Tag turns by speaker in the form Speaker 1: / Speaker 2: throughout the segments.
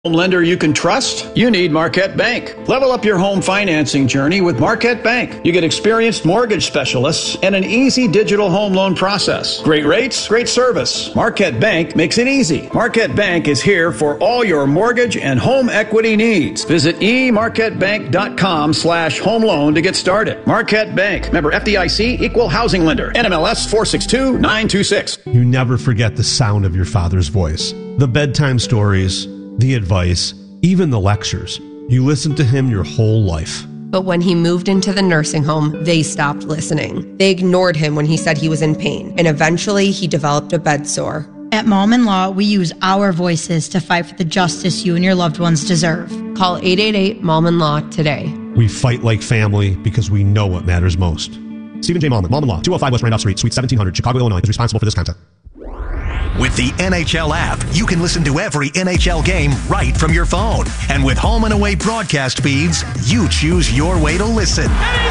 Speaker 1: Home lender you can trust? You need Marquette Bank. Level up your home financing journey with Marquette Bank. You get experienced mortgage specialists and an easy digital home loan process. Great rates, great service. Marquette Bank makes it easy. Marquette Bank is here for all your mortgage and home equity needs. Visit emarquettebank.com/home loan to get started. Marquette Bank. Member FDIC, equal housing lender. NMLS 462926.
Speaker 2: You never forget the sound of your father's voice. The bedtime stories, the advice, even the lectures. You listened to him your whole life.
Speaker 3: But when he moved into the nursing home, they stopped listening. They ignored him when he said he was in pain, and eventually he developed a bed sore.
Speaker 4: At Mom and Law, we use our voices to fight for the justice you and your loved ones deserve.
Speaker 3: Call 888-MOM-AND-LAW today.
Speaker 2: We fight like family because we know what matters most. Stephen J. Mallman, Mom and Law, 205 West Randolph Street, Suite 1700, Chicago, Illinois, is responsible for this content.
Speaker 5: With the NHL app, you can listen to every NHL game right from your phone. And with home and away broadcast feeds, you choose your way to listen.
Speaker 6: And he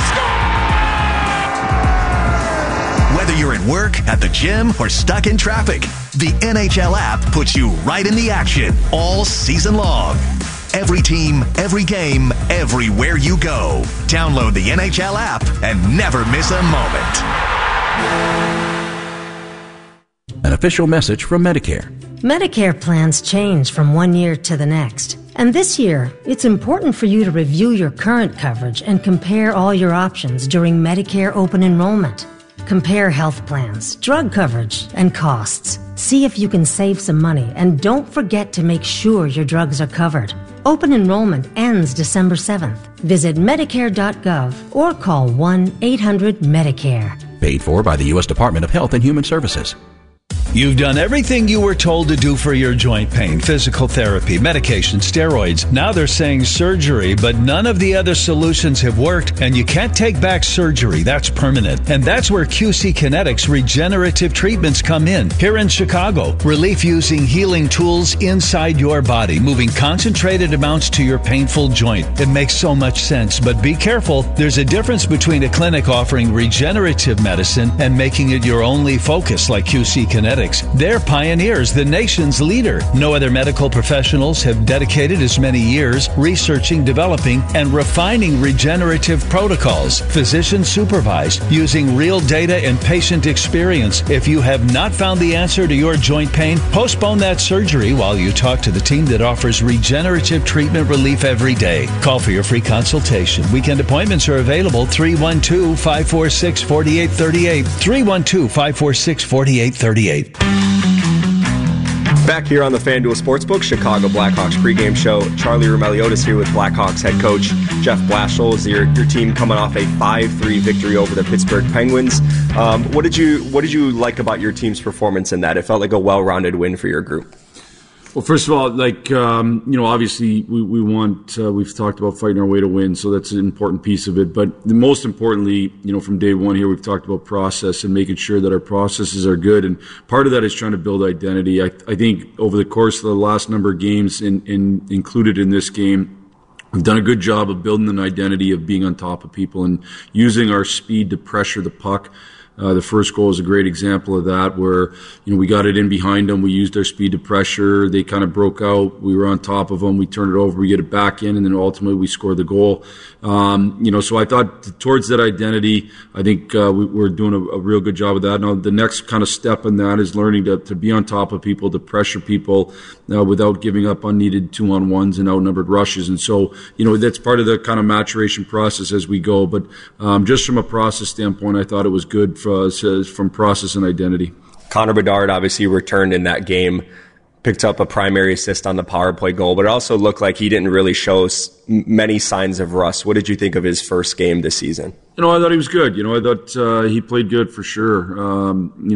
Speaker 6: scored!
Speaker 5: Whether you're at work, at the gym, or stuck in traffic, the NHL app puts you right in the action all season long. Every team, every game, everywhere you go. Download the NHL app and never miss a moment.
Speaker 7: An official message from Medicare.
Speaker 8: Medicare plans change from one year to the next. And this year, it's important for you to review your current coverage and compare all your options during Medicare open enrollment. Compare health plans, drug coverage, and costs. See if you can save some money, and don't forget to make sure your drugs are covered. Open enrollment ends December 7th. Visit Medicare.gov or call 1-800-MEDICARE.
Speaker 7: Paid for by the U.S. Department of Health and Human Services.
Speaker 9: You've done everything you were told to do for your joint pain, physical therapy, medication, steroids. Now they're saying surgery, but none of the other solutions have worked, and you can't take back surgery. That's permanent. And that's where QC Kinetics regenerative treatments come in. Here in Chicago, relief using healing tools inside your body, moving concentrated amounts to your painful joint. It makes so much sense, but be careful. There's a difference between a clinic offering regenerative medicine and making it your only focus like QC Kinetics. They're pioneers, the nation's leader. No other medical professionals have dedicated as many years researching, developing, and refining regenerative protocols, physician supervised, using real data and patient experience. If you have not found the answer to your joint pain, postpone that surgery while you talk to the team that offers regenerative treatment relief every day. Call for your free consultation. Weekend appointments are available 312-546-4838. 312-546-4838.
Speaker 10: Back here on the FanDuel Sportsbook, Chicago Blackhawks pregame show. Charlie Roumeliotis here with Blackhawks head coach Jeff Blashill. Is your team coming off a 5-3 victory over the Pittsburgh Penguins? What did you like about your team's performance in that? It felt like a well-rounded win for your group.
Speaker 11: Well, first of all, obviously we want, we've talked about fighting our way to win, so that's an important piece of it. But most importantly, from day one here, we've talked about process and making sure that our processes are good. And part of that is trying to build identity. I think over the course of the last number of games included in this game, we've done a good job of building an identity of being on top of people and using our speed to pressure the puck. The first goal is a great example of that, where we got it in behind them. We used our speed to pressure. They kind of broke out. We were on top of them. We turned it over. We get it back in, and then ultimately we scored the goal. So I thought towards that identity, I think we're doing a real good job of that. Now the next kind of step in that is learning to be on top of people, to pressure people without giving up unneeded 2-on-1s and outnumbered rushes. And so that's part of the kind of maturation process as we go. But just from a process standpoint, I thought it was good for us from process and identity.
Speaker 10: Connor Bedard obviously returned in that game, picked up a primary assist on the power play goal, but it also looked like he didn't really show many signs of rust. What did you think of his first game this season?
Speaker 11: I thought he was good. I thought he played good for sure. And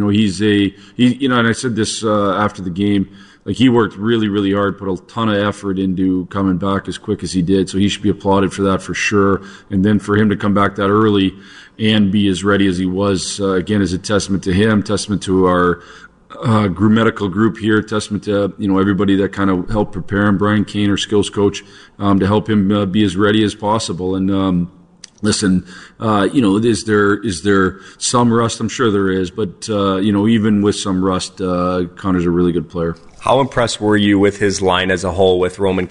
Speaker 11: I said this after the game. Like, he worked really, really hard, put a ton of effort into coming back as quick as he did, so he should be applauded for that for sure. And then for him to come back that early and be as ready as he was, again, is a testament to him, testament to our medical group here, testament to everybody that kind of helped prepare him, Brian Kane, our skills coach, to help him be as ready as possible. And listen, is there some rust? I'm sure there is, but even with some rust, Connor's a really good player.
Speaker 10: How impressed were you with his line as a whole, with Roman